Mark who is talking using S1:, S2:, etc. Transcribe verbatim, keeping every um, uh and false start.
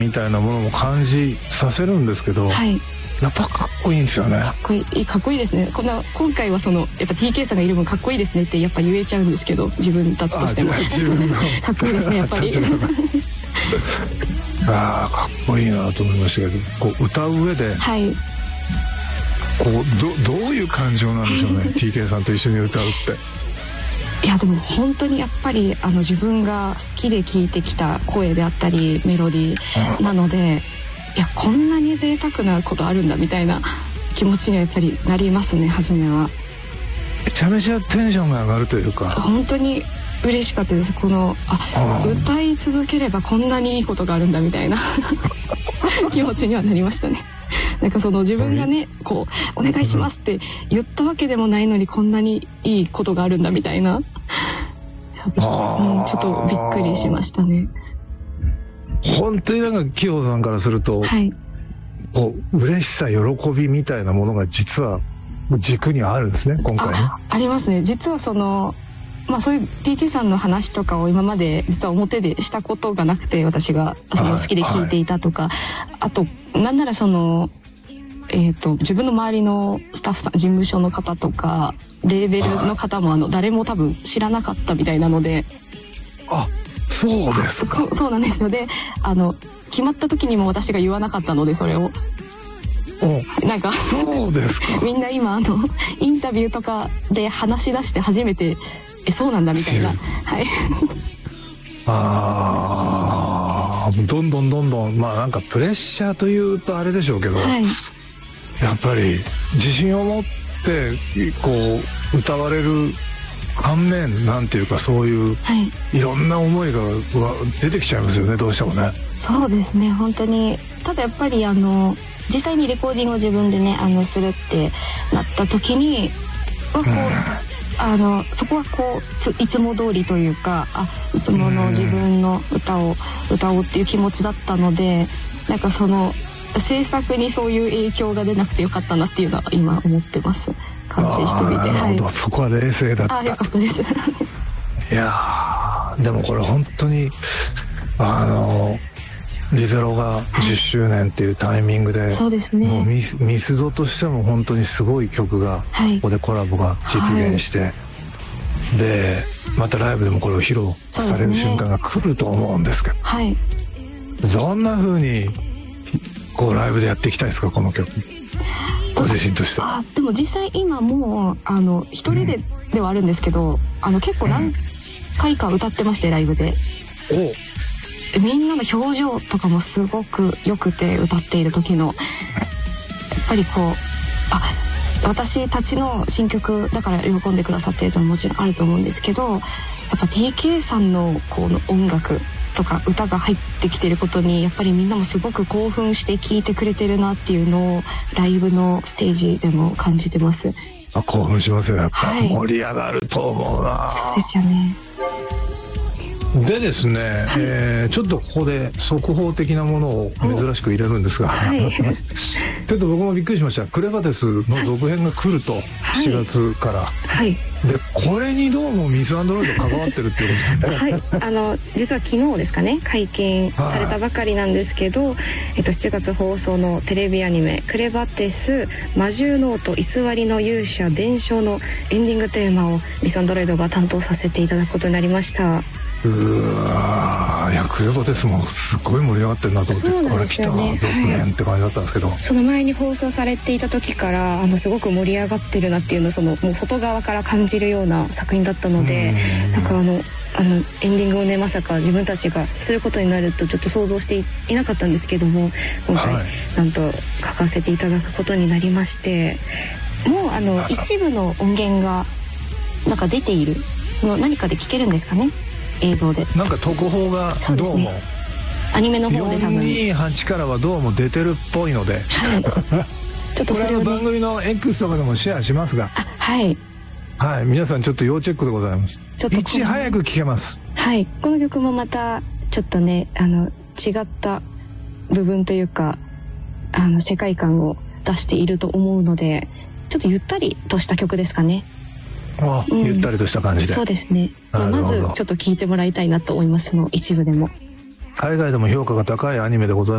S1: みたいなものも感じさせるんですけど、はい、やっぱかっこいいんですよね。
S2: かっこいい、かっこいいですね。こんな今回はそのやっぱ ティーケー さんがいる分かっこいいですねってやっぱ言えちゃうんですけど、自分たちとしても自分のかっこいいですねやっぱり
S1: ああかっこいいなと思いましたけど、こう歌う上で、はい、こう ど, どういう感情なんでしょうねティーケー さんと一緒に歌うって。
S2: いやでも本当にやっぱりあの自分が好きで聴いてきた声であったりメロディーなので、いやこんなに贅沢なことあるんだみたいな気持ちにはやっぱりなりますね。初めは
S1: めちゃめちゃテンションが上がるというか、
S2: 本当に嬉しかったです。このあ歌い続ければこんなにいいことがあるんだみたいな気持ちにはなりましたね。なんかその自分がねこうお願いしますって言ったわけでもないのにこんなにいいことがあるんだみたいな、うん、ちょっとびっくりしましたね。
S1: 本当になんか紀穂さんからすると、はい、こう嬉しさ喜びみたいなものが実は軸にあるんですね今回ね。
S2: あ, ありますね。実はそのまあそういう ティーケー さんの話とかを今まで実は表でしたことがなくて、私がその好きで聞いていたとか、はい、あとなんならそのえーと自分の周りのスタッフさん、事務所の方とかレーベルの方もあの誰も多分知らなかったみたいなので。
S1: あ、そうですか。
S2: そう、そうなんですよ。であの決まった時にも私が言わなかったのでそれをなんか
S1: そうですか
S2: みんな今あのインタビューとかで話し出して初めてえそうなんだみたいな、はい、
S1: ああどんどんどんどんまあなんかプレッシャーというとあれでしょうけど、はい、やっぱり自信を持ってこう歌われる反面なんていうかそういう、はい、いろんな思いが出てきちゃいますよねどうしてもね。
S2: そうですね本当に。ただやっぱりあの実際にレコーディングを自分でねあのするってなった時にはこう、うん、あのそこはこういつも通りというかあいつもの自分の歌を歌おうっていう気持ちだったので、なんかその制作にそういう影響が出なくてよかったなっていうのは今思ってます。完成してみて。
S1: なるほど、はい、そこは冷静だった。
S2: あ、よかったです
S1: いやでもこれ本当にあのリゼロがじゅっしゅうねんっていうタイミングで、はい、そうですね、もうミス、ミスドとしても本当にすごい曲が、はい、ここでコラボが実現して、はい、でまたライブでもこれを披露される瞬間が来ると思うんですけど、はい、どんな風にこうライブでやっていきたいですかこの曲ご自身としては。
S2: あでも実際今もうあの一人でではあるんですけど、うん、あの結構何回か歌ってまして、ライブで。おみんなの表情とかもすごく良くて、歌っている時のやっぱりこうあ私たちの新曲だから喜んでくださっているのももちろんあると思うんですけど、やっぱ ティーケー さんのこの音楽とか歌が入ってきていることにやっぱりみんなもすごく興奮して聴いてくれてるなっていうのをライブのステージでも感じてます。
S1: あ興奮しますよやっぱ、はい、盛り上がると思うな。
S2: そうですよね。
S1: でですね、はい、えー、ちょっとここで速報的なものを珍しく入れるんですが、はい、ちょっと僕もびっくりしました。クレバテスの続編が来ると、はい、しがつから、はい、でこれにどうもミスアンドロイド関わってるっていうことですね。はい、
S2: あの実は昨日ですかね解禁されたばかりなんですけど、はい、えっと、しちがつ放送のテレビアニメ「クレバテス魔獣ノート偽りの勇者伝承」のエンディングテーマをミスアンドロイドが担当させていただくことになりました。
S1: うわーいやクレバテスもすごい盛り上がってるなと思って、
S2: そうなんですよね、
S1: これ来た続編って感じだったんですけど、はい、
S2: その前に放送されていた時からあのすごく盛り上がってるなっていうのをそのもう外側から感じるような作品だったので、んなんかあのあのエンディングをねまさか自分たちがすることになるとちょっと想像していなかったんですけども、今回、はい、なんと書かせていただくことになりまして、もうあの一部の音源がなんか出ている、その何かで聞けるんですかね、映像で。
S1: なんか特報がどうも、ね、
S2: アニメの方で多分
S1: よんにーはちからはどうも出てるっぽいので、はい、ちょっとそれを、ね、これは番組の X とかでもシェアしますが、
S2: はい
S1: はい、皆さんちょっと要チェックでございます。ちょっといち早く聴けます。
S2: はい、この曲もまたちょっとねあの違った部分というかあの世界観を出していると思うので、ちょっとゆったりとした曲ですかね。
S1: あ、うん、ゆったりとした感じで。
S2: そうですね。まずちょっと聴いてもらいたいなと思います。その一部でも。
S1: 海外でも評価が高いアニメでございます。